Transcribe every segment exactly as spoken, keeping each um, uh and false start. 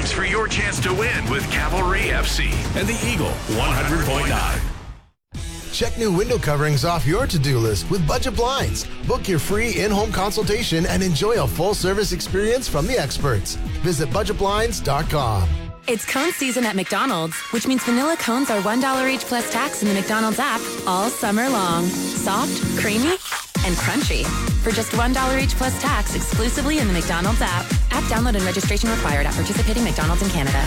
points for your chance to win with Cavalry F C and the Eagle one hundred point nine. Check new window coverings off your to-do list with Budget Blinds. Book your free in-home consultation and enjoy a full-service experience from the experts. Visit budget blinds dot com. It's cone season at McDonald's, which means vanilla cones are one dollar each plus tax in the McDonald's app all summer long. Soft, creamy, and crunchy. For just one dollar each plus tax exclusively in the McDonald's app. App download and registration required at participating McDonald's in Canada.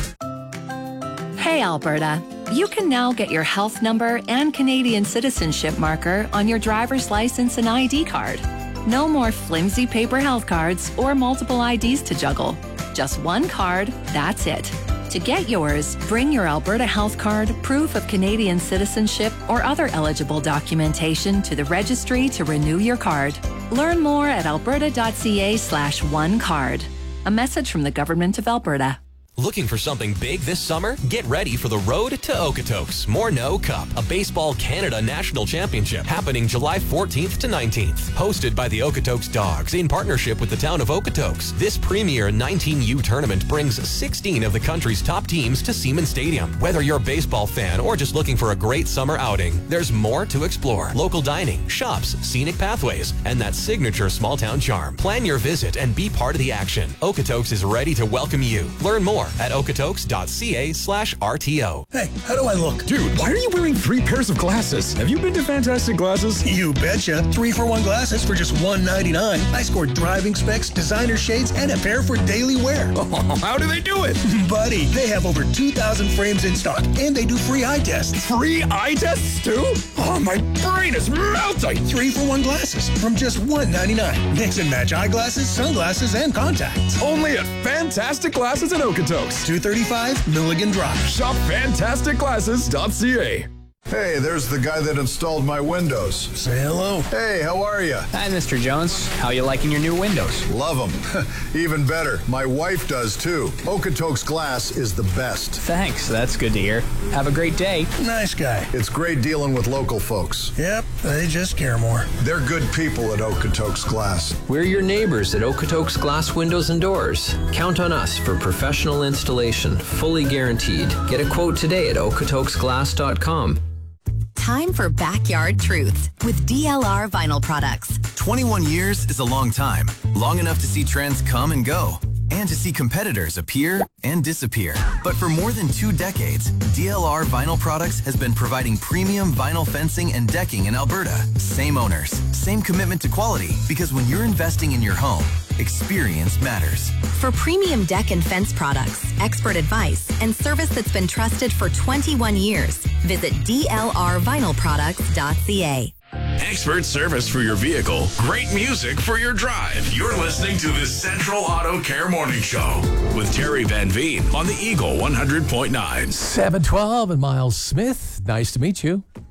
Hey, Alberta. You can now get your health number and Canadian citizenship marker on your driver's license and I D card. No more flimsy paper health cards or multiple I Ds to juggle. Just one card, that's it. To get yours, bring your Alberta Health Card, proof of Canadian citizenship, or other eligible documentation to the registry to renew your card. Learn more at alberta.ca slash one card. A message from the Government of Alberta. Looking for something big this summer? Get ready for the Road to Okotoks Morneau Cup, a Baseball Canada National Championship happening July fourteenth to nineteenth. Hosted by the Okotoks Dogs in partnership with the town of Okotoks, this premier nineteen U tournament brings sixteen of the country's top teams to Seaman Stadium. Whether you're a baseball fan or just looking for a great summer outing, there's more to explore. Local dining, shops, scenic pathways, and that signature small-town charm. Plan your visit and be part of the action. Okotoks is ready to welcome you. Learn more at okotoks.ca slash RTO. Hey, how do I look? Dude, why are you wearing three pairs of glasses? Have you been to Fantastic Glasses? You betcha. Three for one glasses for just one ninety-nine. I scored driving specs, designer shades, and a pair for daily wear. Oh, how do they do it? Buddy, they have over two thousand frames in stock, and they do free eye tests. Free eye tests, too? Oh, my brain is melting. Three for one glasses from just one ninety-nine. Mix and match eyeglasses, sunglasses, and contacts. Only at Fantastic Glasses in Okotoks. two thirty-five Milligan Drive. Shop fantastic glasses dot c a. Hey, there's the guy that installed my windows. Say hello. Hey, how are you? Hi, Mister Jones. How you liking your new windows? Love them. Even better, my wife does too. Okotoks Glass is the best. Thanks, that's good to hear. Have a great day. Nice guy. It's great dealing with local folks. Yep, they just care more. They're good people at Okotoks Glass. We're your neighbors at Okotoks Glass Windows and Doors. Count on us for professional installation, fully guaranteed. Get a quote today at okotoks glass dot com. Time for Backyard Truths with D L R Vinyl Products. twenty-one years is a long time. Long enough to see trends come and go, and to see competitors appear and disappear. But for more than two decades, D L R Vinyl Products has been providing premium vinyl fencing and decking in Alberta. Same owners, same commitment to quality, because when you're investing in your home, experience matters. For premium deck and fence products, expert advice, and service that's been trusted for twenty-one years, visit D L R vinyl products dot c a. Expert service for your vehicle. Great music for your drive. You're listening to the Central Auto Care Morning Show with Terry Van Veen on the Eagle one hundred point nine. seven twelve and Miles Smith. Nice to meet you.